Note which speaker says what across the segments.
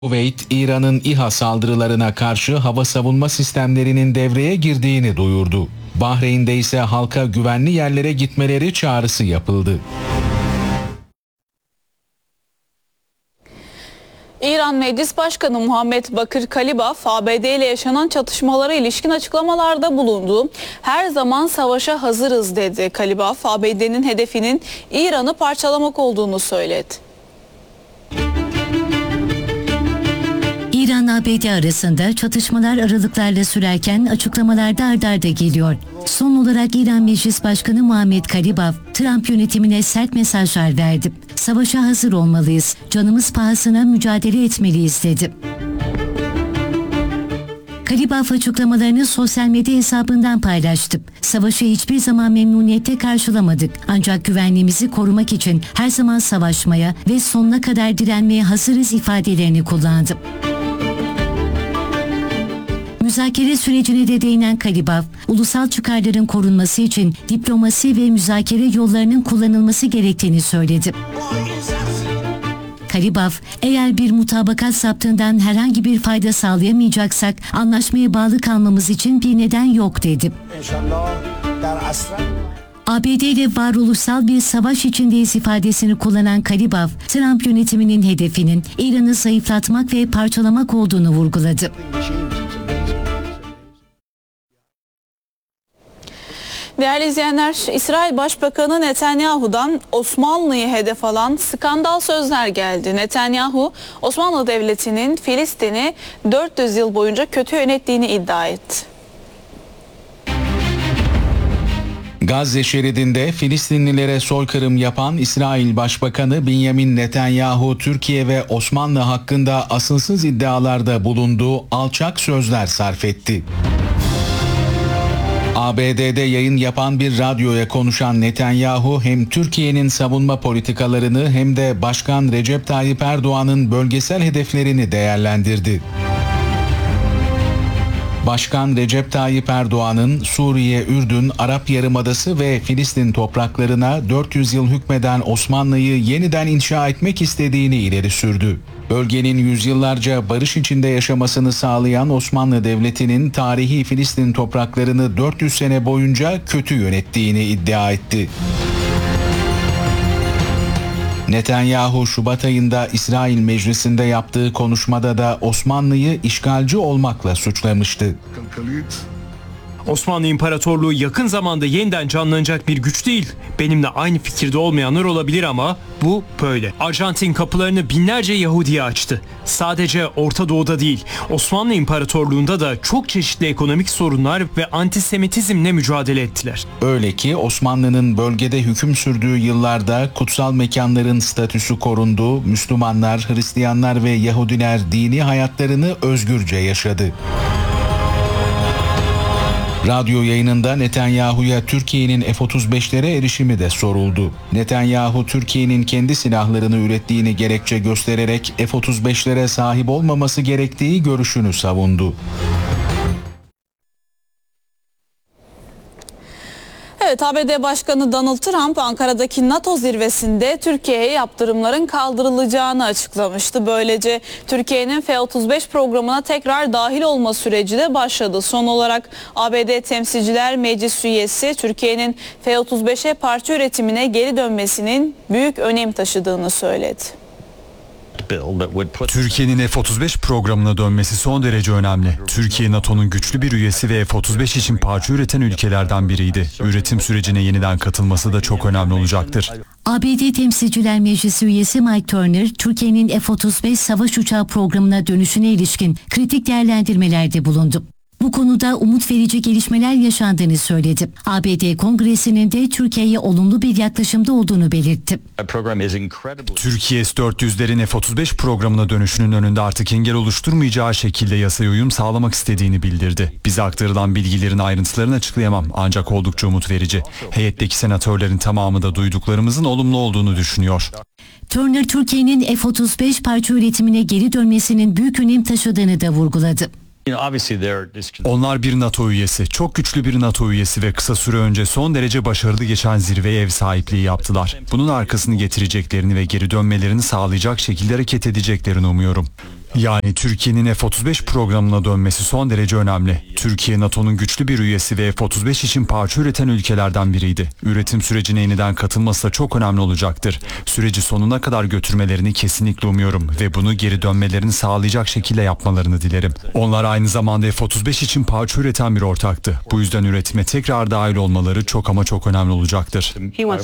Speaker 1: Kuveyt, İran'ın İHA saldırılarına karşı hava savunma sistemlerinin devreye girdiğini duyurdu. Bahreyn'de ise halka güvenli yerlere gitmeleri çağrısı yapıldı.
Speaker 2: İran Meclis Başkanı Muhammed Bakır Kalibaf, ABD ile yaşanan çatışmalara ilişkin açıklamalarda bulundu. Her zaman savaşa hazırız dedi. Kalibaf, ABD'nin hedefinin İran'ı parçalamak olduğunu söyledi.
Speaker 3: İran-ABD arasında çatışmalar aralıklarla sürerken açıklamalarda ard arda geliyor. Son olarak İran Meclis Başkanı Muhammed Kalibaf, Trump yönetimine sert mesajlar verdi. Savaşa hazır olmalıyız, canımız pahasına mücadele etmeliyiz dedi. Kalibaf açıklamalarını sosyal medya hesabından paylaştı. Savaşı hiçbir zaman memnuniyetle karşılamadık. Ancak güvenliğimizi korumak için her zaman savaşmaya ve sonuna kadar direnmeye hazırız ifadelerini kullandı. Müzakere sürecine de değinen Kalibaf, ulusal çıkarların korunması için diplomasi ve müzakere yollarının kullanılması gerektiğini söyledi. Kalibaf, eğer bir mutabakat saptığından herhangi bir fayda sağlayamayacaksak anlaşmaya bağlı kalmamız için bir neden yok dedi. ABD ile varoluşsal bir savaş içindeyiz ifadesini kullanan Kalibaf, Trump yönetiminin hedefinin İran'ı zayıflatmak ve parçalamak olduğunu vurguladı.
Speaker 2: Değerli izleyenler, İsrail Başbakanı Netanyahu'dan Osmanlı'yı hedef alan skandal sözler geldi. Netanyahu, Osmanlı Devleti'nin Filistin'i 400 yıl boyunca kötü yönettiğini iddia etti.
Speaker 1: Gazze şeridinde Filistinlilere soykırım yapan İsrail Başbakanı Benjamin Netanyahu, Türkiye ve Osmanlı hakkında asılsız iddialarda bulunduğu alçak sözler sarf etti. ABD'de yayın yapan bir radyoya konuşan Netanyahu hem Türkiye'nin savunma politikalarını hem de Başkan Recep Tayyip Erdoğan'ın bölgesel hedeflerini değerlendirdi. Başkan Recep Tayyip Erdoğan'ın Suriye, Ürdün, Arap Yarımadası ve Filistin topraklarına 400 yıl hükmeden Osmanlı'yı yeniden inşa etmek istediğini ileri sürdü. Bölgenin yüzyıllarca barış içinde yaşamasını sağlayan Osmanlı Devleti'nin tarihi Filistin topraklarını 400 sene boyunca kötü yönettiğini iddia etti. Netanyahu, Şubat ayında İsrail Meclisi'nde yaptığı konuşmada da Osmanlı'yı işgalci olmakla suçlamıştı.
Speaker 4: Osmanlı İmparatorluğu yakın zamanda yeniden canlanacak bir güç değil. Benimle aynı fikirde olmayanlar olabilir ama bu böyle. Arjantin kapılarını binlerce Yahudi'ye açtı. Sadece Orta Doğu'da değil, Osmanlı İmparatorluğu'nda da çok çeşitli ekonomik sorunlar ve antisemitizmle mücadele ettiler.
Speaker 1: Öyle ki Osmanlı'nın bölgede hüküm sürdüğü yıllarda kutsal mekanların statüsü korundu, Müslümanlar, Hristiyanlar ve Yahudiler dini hayatlarını özgürce yaşadı. Radyo yayınında Netanyahu'ya Türkiye'nin F-35'lere erişimi de soruldu. Netanyahu, Türkiye'nin kendi silahlarını ürettiğini gerekçe göstererek F-35'lere sahip olmaması gerektiği görüşünü savundu.
Speaker 2: Evet, ABD Başkanı Donald Trump Ankara'daki NATO zirvesinde Türkiye'ye yaptırımların kaldırılacağını açıklamıştı. Böylece Türkiye'nin F-35 programına tekrar dahil olma süreci de başladı. Son olarak ABD Temsilciler Meclis üyesi Türkiye'nin F-35'e parça üretimine geri dönmesinin büyük önem taşıdığını söyledi.
Speaker 5: Türkiye'nin F-35 programına dönmesi son derece önemli. Türkiye, NATO'nun güçlü bir üyesi ve F-35 için parça üreten ülkelerden biriydi. Üretim sürecine yeniden katılması da çok önemli olacaktır.
Speaker 3: ABD Temsilciler Meclisi üyesi Mike Turner, Türkiye'nin F-35 savaş uçağı programına dönüşüne ilişkin kritik değerlendirmelerde bulundu. Bu konuda umut verici gelişmeler yaşandığını söyledi. ABD Kongresi'nin de Türkiye'ye olumlu bir yaklaşımda olduğunu belirtti.
Speaker 5: Türkiye S-400'lerin F-35 programına dönüşünün önünde artık engel oluşturmayacağı şekilde yasaya uyum sağlamak istediğini bildirdi. Bize aktarılan bilgilerin ayrıntılarını açıklayamam ancak oldukça umut verici. Heyetteki senatörlerin tamamı da duyduklarımızın olumlu olduğunu düşünüyor.
Speaker 3: Turner, Türkiye'nin F-35 parça üretimine geri dönmesinin büyük önem taşıdığını da vurguladı.
Speaker 5: Onlar bir NATO üyesi, çok güçlü bir NATO üyesi ve kısa süre önce son derece başarılı geçen zirveye ev sahipliği yaptılar. Bunun arkasını getireceklerini ve geri dönmelerini sağlayacak şekilde hareket edeceklerini umuyorum. Yani Türkiye'nin F-35 programına dönmesi son derece önemli. Türkiye NATO'nun güçlü bir üyesi ve F-35 için parça üreten ülkelerden biriydi. Üretim sürecine yeniden katılması da çok önemli olacaktır. Süreci sonuna kadar götürmelerini kesinlikle umuyorum ve bunu geri dönmelerini sağlayacak şekilde yapmalarını dilerim. Onlar aynı zamanda F-35 için parça üreten bir ortaktı. Bu yüzden üretime tekrar dahil olmaları çok ama çok önemli olacaktır.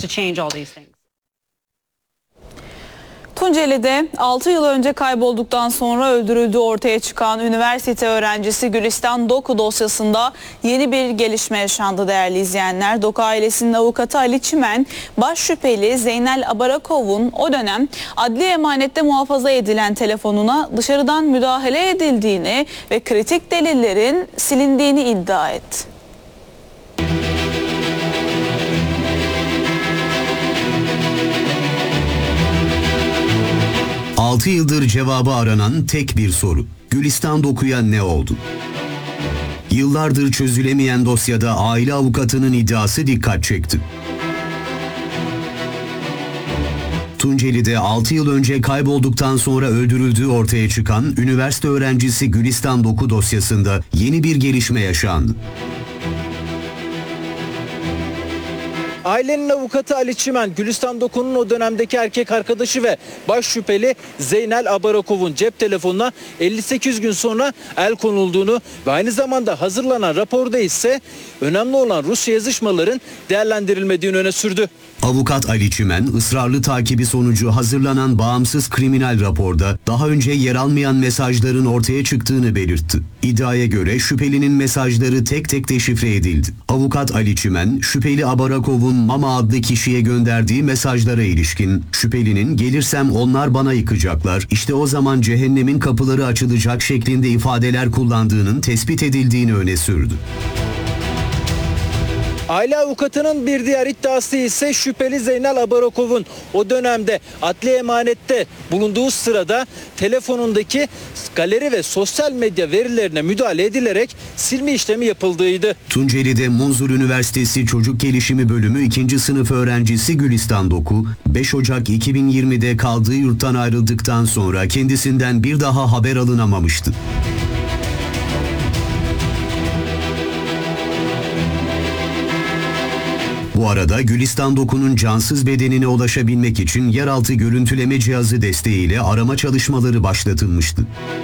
Speaker 2: Tunceli'de 6 yıl önce kaybolduktan sonra öldürüldüğü ortaya çıkan üniversite öğrencisi Gülistan Doku dosyasında yeni bir gelişme yaşandı değerli izleyenler. Doku ailesinin avukatı Ali Çimen, baş şüpheli Zeynel Abarakov'un o dönem adli emanette muhafaza edilen telefonuna dışarıdan müdahale edildiğini ve kritik delillerin silindiğini iddia etti.
Speaker 6: Altı yıldır cevabı aranan tek bir soru. Gülistan Doku'ya ne oldu? Yıllardır çözülemeyen dosyada aile avukatının iddiası dikkat çekti. Tunceli'de 6 yıl önce kaybolduktan sonra öldürüldüğü ortaya çıkan üniversite öğrencisi Gülistan Doku dosyasında yeni bir gelişme yaşandı.
Speaker 7: Ailenin avukatı Ali Çimen, Gülistan Doku'nun o dönemdeki erkek arkadaşı ve baş şüpheli Zeynel Abarakov'un cep telefonuna 58 gün sonra el konulduğunu ve aynı zamanda hazırlanan raporda ise önemli olan Rusça yazışmaların değerlendirilmediğini öne sürdü.
Speaker 6: Avukat Ali Çimen, ısrarlı takibi sonucu hazırlanan bağımsız kriminal raporda daha önce yer almayan mesajların ortaya çıktığını belirtti. İddiaya göre şüphelinin mesajları tek tek deşifre edildi. Avukat Ali Çimen, şüpheli Abarakov'un Mama adlı kişiye gönderdiği mesajlara ilişkin şüphelinin "gelirsem onlar bana yıkacaklar, işte o zaman cehennemin kapıları açılacak" şeklinde ifadeler kullandığının tespit edildiğini öne sürdü.
Speaker 7: Aile avukatının bir diğer iddiası ise şüpheli Zeynel Abarakov'un o dönemde adli emanette bulunduğu sırada telefonundaki galeri ve sosyal medya verilerine müdahale edilerek silme işlemi yapıldığıydı.
Speaker 6: Tunceli'de Munzur Üniversitesi Çocuk Gelişimi Bölümü 2. sınıf öğrencisi Gülistan Doku, 5 Ocak 2020'de kaldığı yurttan ayrıldıktan sonra kendisinden bir daha haber alınamamıştı. Bu arada Gülistan Doku'nun cansız bedenine ulaşabilmek için yeraltı görüntüleme cihazı desteğiyle arama çalışmaları başlatılmıştı.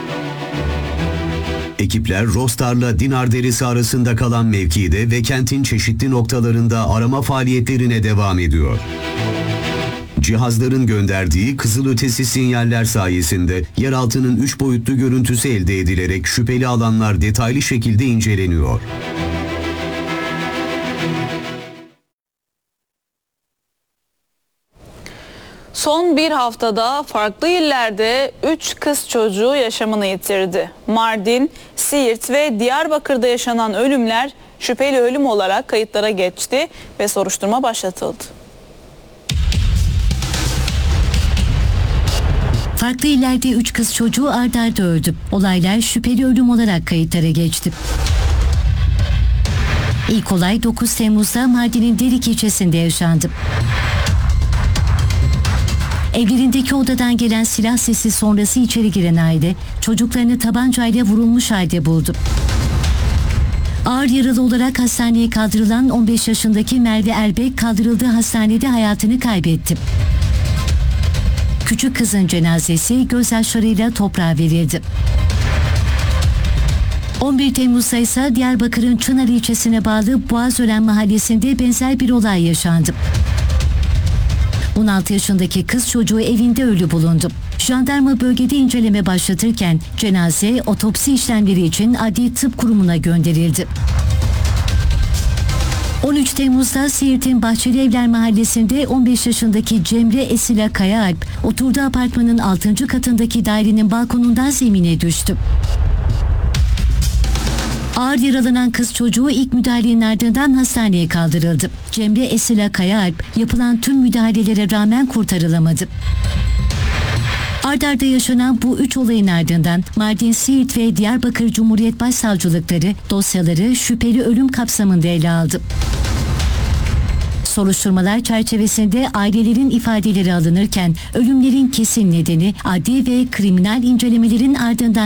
Speaker 6: Ekipler Rostar'la Dinar Deresi arasında kalan mevkide ve kentin çeşitli noktalarında arama faaliyetlerine devam ediyor. Cihazların gönderdiği kızılötesi sinyaller sayesinde yeraltının 3 boyutlu görüntüsü elde edilerek şüpheli alanlar detaylı şekilde inceleniyor.
Speaker 2: Son bir haftada farklı illerde 3 kız çocuğu yaşamını yitirdi. Mardin, Siirt ve Diyarbakır'da yaşanan ölümler şüpheli ölüm olarak kayıtlara geçti ve soruşturma başlatıldı.
Speaker 3: Farklı illerde 3 kız çocuğu ard arda öldü. Olaylar şüpheli ölüm olarak kayıtlara geçti. İlk olay 9 Temmuz'da Mardin'in Derik ilçesinde yaşandı. Evlerindeki odadan gelen silah sesi sonrası içeri giren aile çocuklarını tabancayla vurulmuş halde buldu. Ağır yaralı olarak hastaneye kaldırılan 15 yaşındaki Merve Erbek kaldırıldığı hastanede hayatını kaybetti. Küçük kızın cenazesi gözyaşlarıyla toprağa verildi. 11 Temmuz'da ise Diyarbakır'ın Çınar ilçesine bağlı Boğazören mahallesinde benzer bir olay yaşandı. 16 yaşındaki kız çocuğu evinde ölü bulundu. Jandarma bölgede inceleme başlatırken cenaze otopsi işlemleri için Adli Tıp Kurumu'na gönderildi. 13 Temmuz'da Siirt'in Bahçeli Evler mahallesinde 15 yaşındaki Cemre Esila Kayaalp oturduğu apartmanın 6. katındaki dairenin balkonundan zemine düştü. Ağır yaralanan kız çocuğu ilk müdahalenin ardından hastaneye kaldırıldı. Cemre Esila Kayaalp yapılan tüm müdahalelere rağmen kurtarılamadı. Ard arda yaşanan bu 3 olayın ardından Mardin, Siirt ve Diyarbakır Cumhuriyet Başsavcılıkları dosyaları şüpheli ölüm kapsamında ele aldı. Soruşturmalar çerçevesinde ailelerin ifadeleri alınırken ölümlerin kesin nedeni adli ve kriminal incelemelerin ardından